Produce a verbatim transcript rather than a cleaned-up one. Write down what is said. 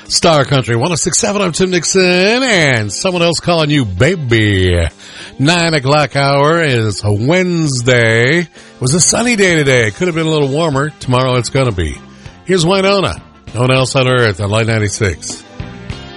Star Country one oh six point seven. I'm Tim Nixon, and someone else calling you baby. Nine o'clock hour is a Wednesday. It was a sunny day today. Could have been a little warmer. Tomorrow it's going to be. Here's Winona. No one else on earth on Light ninety-six.